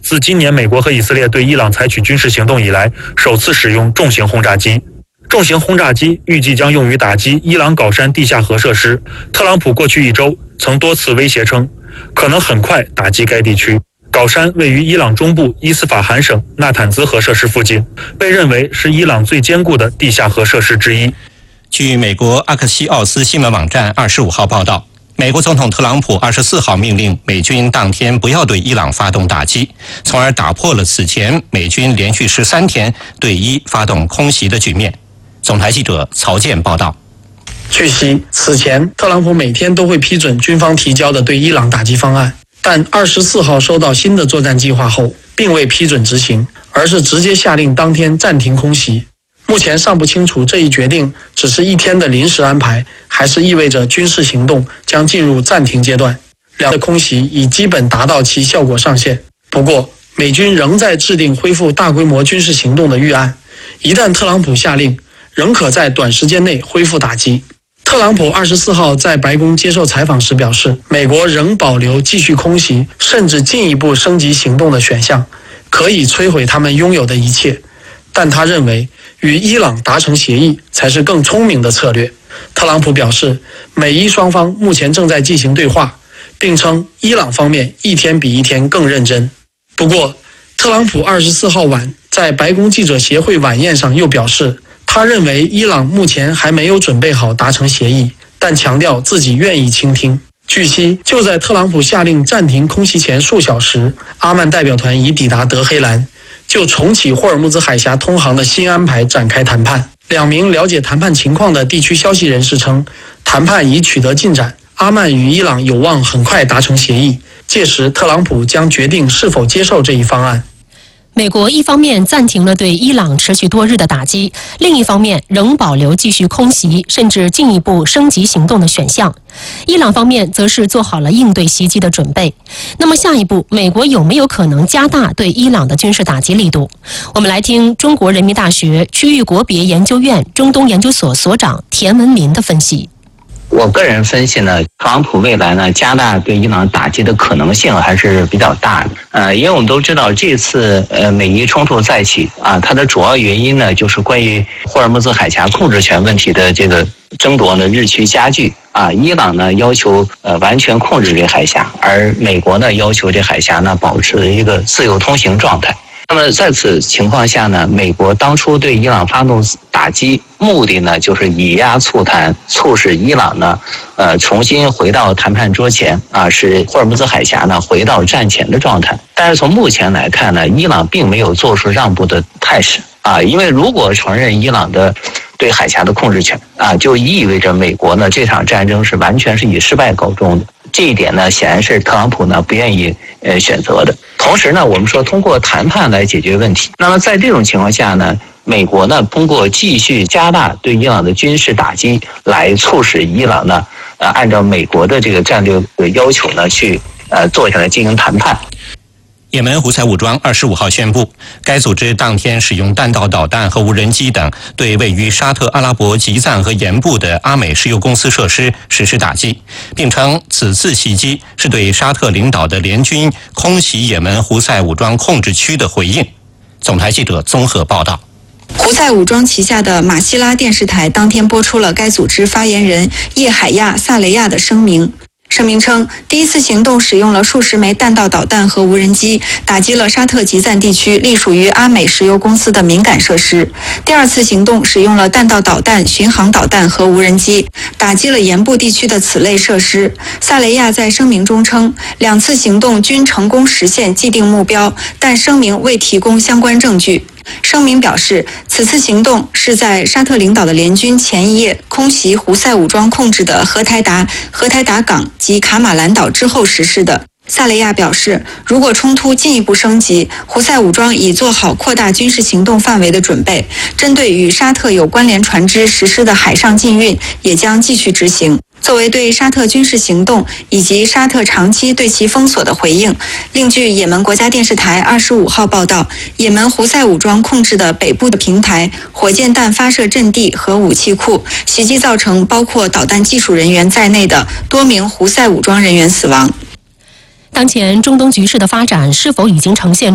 自今年美国和以色列对伊朗采取军事行动以来，首次使用重型轰炸机。重型轰炸机预计将用于打击伊朗镐山地下核设施。特朗普过去一周曾多次威胁称，可能很快打击该地区。镐山位于伊朗中部伊斯法罕省纳坦兹核设施附近，被认为是伊朗最坚固的地下核设施之一。 据美国阿克西奥斯新闻网站25号报道，美国总统特朗普24号命令美军当天不要对伊朗发动打击，从而打破了此前美军连续13天对伊发动空袭的局面。总台记者曹健报道。 据悉，此前特朗普每天都会批准军方提交的对伊朗打击方案，但24号收到新的作战计划后，并未批准执行，而是直接下令当天暂停空袭。目前尚不清楚这一决定只是一天的临时安排，还是意味着军事行动将进入暂停阶段。两的空袭已基本达到其效果上限。不过，美军仍在制定恢复大规模军事行动的预案，一旦特朗普下令，仍可在短时间内恢复打击。特朗普24号在白宫接受采访时表示，美国仍保留继续空袭，甚至进一步升级行动的选项，可以摧毁他们拥有的一切。但他认为，与伊朗达成协议才是更聪明的策略。特朗普表示，美伊双方目前正在进行对话，并称伊朗方面一天比一天更认真。不过，特朗普24号晚在白宫记者协会晚宴上又表示，他认为伊朗目前还没有准备好达成协议，但强调自己愿意倾听。据悉，就在特朗普下令暂停空袭前数小时，阿曼代表团已抵达德黑兰，就重启霍尔木兹海峡通航的新安排展开谈判。2名了解谈判情况的地区消息人士称，谈判已取得进展，阿曼与伊朗有望很快达成协议，届时特朗普将决定是否接受这一方案。 美国一方面暂停了对伊朗持续多日的打击，另一方面仍保留继续空袭甚至进一步升级行动的选项。伊朗方面则是做好了应对袭击的准备。那么下一步，美国有没有可能加大对伊朗的军事打击力度？我们来听中国人民大学区域国别研究院中东研究所所长田文民的分析。 我个人分析呢，特朗普未来呢加大对伊朗打击的可能性还是比较大的。因为我们都知道这次美伊冲突再起啊，它的主要原因呢就是关于霍尔木兹海峡控制权问题的这个争夺呢日趋加剧啊。伊朗呢要求完全控制这海峡，而美国呢要求这海峡呢保持一个自由通行状态。那么在此情况下呢，美国当初对伊朗发动打击，目的呢就是以压促谈，促使伊朗呢重新回到谈判桌前啊，使霍尔木兹海峡呢回到战前的状态。但是从目前来看呢，伊朗并没有做出让步的态势啊，因为如果承认伊朗的对海峡的控制权啊，就意味着美国呢这场战争是完全是以失败告终的。这一点呢，显然是特朗普呢不愿意选择的。同时呢，我们说通过谈判来解决问题。那么在这种情况下呢，美国呢通过继续加大对伊朗的军事打击，来促使伊朗呢按照美国的这个战略要求呢去坐下来进行谈判。 也门胡塞武装25号宣布，该组织当天使用弹道导弹和无人机等对位于沙特阿拉伯吉赞和盐部的阿美石油公司设施实施打击，并称此次袭击是对沙特领导的联军空袭也门胡塞武装控制区的回应。总台记者综合报道。 胡塞武装旗下的马希拉电视台当天播出了该组织发言人叶海亚·萨雷亚的声明。声明称，第一次行动使用了数十枚弹道导弹和无人机，打击了沙特吉赞地区隶属于阿美石油公司的敏感设施。第二次行动使用了弹道导弹、巡航导弹和无人机，打击了盐部地区的此类设施。萨雷亚在声明中称，2次行动均成功实现既定目标，但声明未提供相关证据。声明表示，此次行动是在沙特领导的联军前一夜空袭胡塞武装控制的荷台达港及卡马兰岛之后实施的。萨雷亚表示，如果冲突进一步升级，胡塞武装已做好扩大军事行动范围的准备，针对与沙特有关联船只实施的海上禁运也将继续执行。作为对沙特军事行动以及沙特长期对其封锁的回应，另据也门国家电视台25号报道，也门胡塞武装控制的北部的平台、火箭弹发射阵地和武器库袭击造成包括导弹技术人员在内的多名胡塞武装人员死亡。 当前中东局势的发展是否已经呈现